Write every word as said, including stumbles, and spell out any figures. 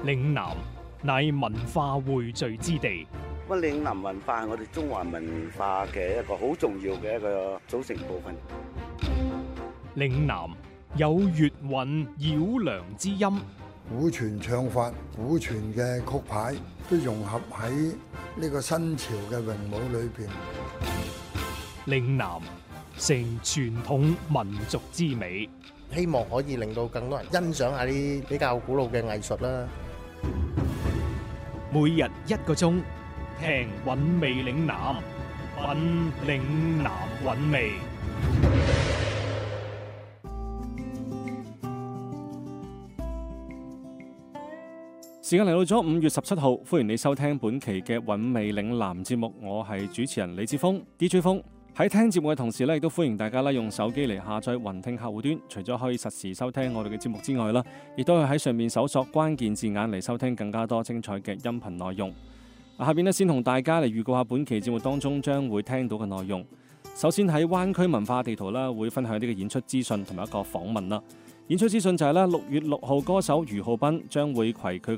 嶺南乃文化匯聚之地。 乜嶺南文化係我哋中華文化嘅一個好重要嘅一個組成部分。 嶺南有粵韻繞梁之音， 古傳唱法、古傳嘅曲牌都融合喺呢個新潮嘅詠舞裏邊。 嶺南成傳統民族之美， 希望可以令到更多人欣賞下啲比較古老嘅藝術啦。 每日一個鐘，聽韻味嶺南，品嶺南韻味。時間嚟到咗五月十七號，歡迎你收聽本期嘅韻味嶺南節目，我係主持人李志峰 D J 峰。喺聽節目嘅同時咧，亦都歡迎大家咧用手機嚟下載雲聽客戶端，除咗可以實時收聽我哋嘅節目之外啦，亦都係喺上面搜索關鍵字眼嚟收聽更加多精彩嘅音頻內容。下邊咧先同大家嚟預告下本期節目當中將會聽到嘅內容。首先喺灣區文化地圖啦，會分享呢個演出資訊同埋一個訪問啦。演出資訊就係咧六月六號歌手余浩斌將會攜佢